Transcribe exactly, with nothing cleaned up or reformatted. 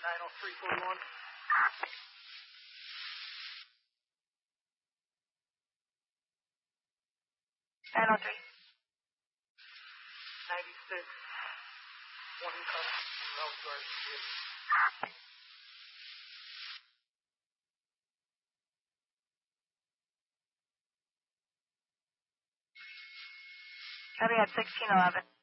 nine oh three forty-one. nine oh three. ninety-six. One comes from Roseward. Copy at sixteen eleven.